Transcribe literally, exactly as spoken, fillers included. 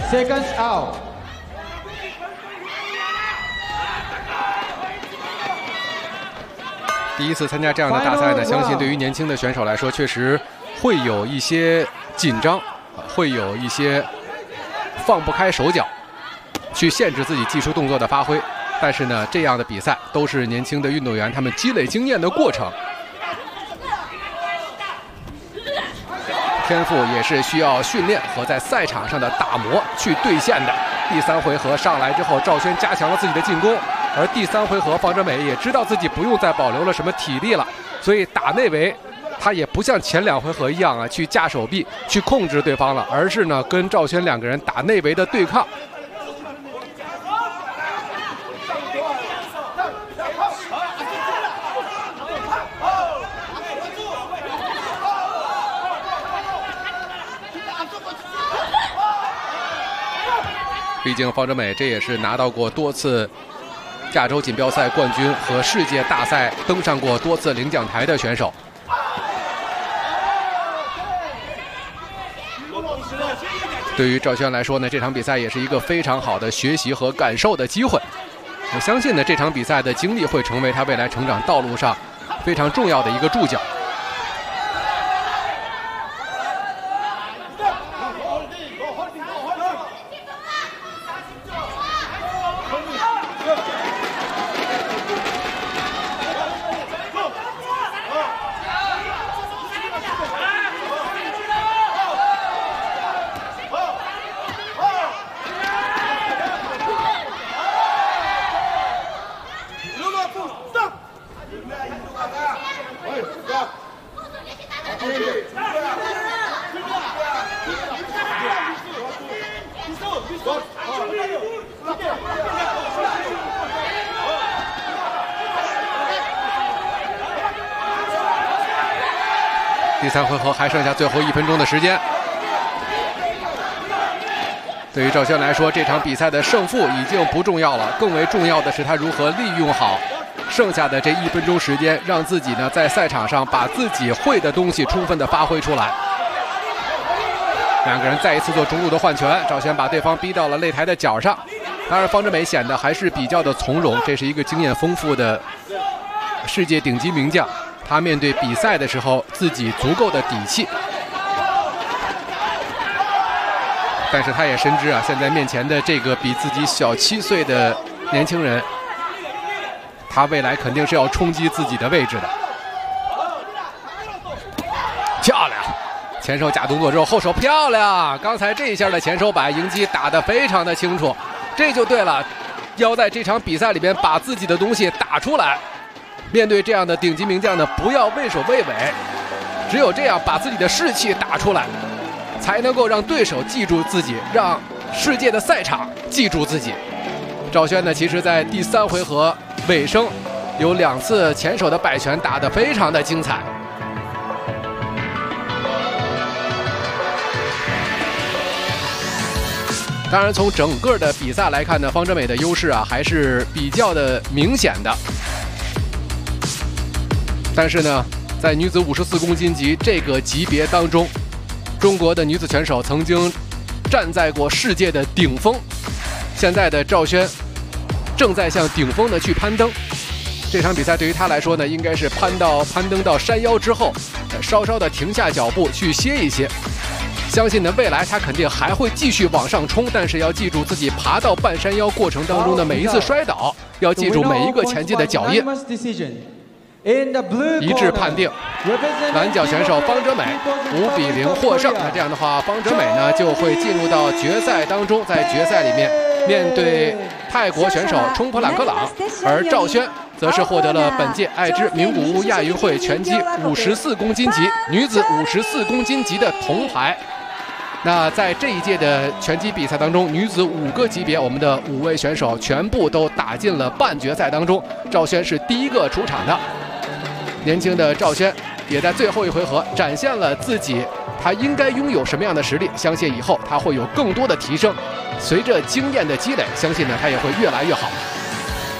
seconds out。 第一次参加这样的大赛呢，相信对于年轻的选手来说，确实会有一些紧张，会有一些放不开手脚，去限制自己技术动作的发挥。但是呢，这样的比赛都是年轻的运动员他们积累经验的过程。天赋也是需要训练和在赛场上的打磨去兑现的。第三回合上来之后，赵轩加强了自己的进攻，而第三回合方哲美也知道自己不用再保留了什么体力了，所以打内围他也不像前两回合一样啊去架手臂去控制对方了，而是呢跟赵轩两个人打内围的对抗。毕竟方哲美这也是拿到过多次亚洲锦标赛冠军和世界大赛登上过多次领奖台的选手。对于赵轩来说呢，这场比赛也是一个非常好的学习和感受的机会。我相信呢，这场比赛的经历会成为他未来成长道路上非常重要的一个注脚。第三回合还剩下最后一分钟的时间，对于赵轩来说，这场比赛的胜负已经不重要了，更为重要的是他如何利用好剩下的这一分钟时间，让自己呢在赛场上把自己会的东西充分的发挥出来。两个人再一次做中路的换拳，赵轩把对方逼到了擂台的角上。当然，方哲美显得还是比较的从容，这是一个经验丰富的世界顶级名将，他面对比赛的时候自己足够的底气。但是他也深知啊，现在面前的这个比自己小七岁的年轻人，他未来肯定是要冲击自己的位置的。漂亮！前手假动作之后，后手漂亮！刚才这一下的前手摆迎击打得非常的清楚，这就对了。要在这场比赛里边把自己的东西打出来。面对这样的顶级名将呢，不要畏首畏尾，只有这样把自己的士气打出来，才能够让对手记住自己，让世界的赛场记住自己。赵轩呢，其实在第三回合尾声有两次前手的摆拳打得非常的精彩。当然，从整个的比赛来看呢，方哲美的优势啊还是比较的明显的。但是呢，在女子五十四公斤级这个级别当中，中国的女子选手曾经站在过世界的顶峰，现在的赵轩正在向顶峰的去攀登。这场比赛对于她来说呢，应该是攀到攀登到山腰之后，稍稍的停下脚步去歇一歇。相信呢，未来她肯定还会继续往上冲，但是要记住自己爬到半山腰过程当中的每一次摔倒，要记住每一个前进的脚印。一致判定，蓝角选手方哲美五比零获胜。那这样的话，方哲美呢就会进入到决赛当中，在决赛里面面对泰国选手冲普朗克朗，而赵轩则是获得了本届爱知名古屋亚运会拳击五十四公斤级女子五十四公斤级的铜牌。那在这一届的拳击比赛当中，女子五个级别，我们的五位选手全部都打进了半决赛当中，赵轩是第一个出场的。年轻的赵轩也在最后一回合展现了自己，他应该拥有什么样的实力，相信以后他会有更多的提升。随着经验的积累，相信呢他也会越来越好。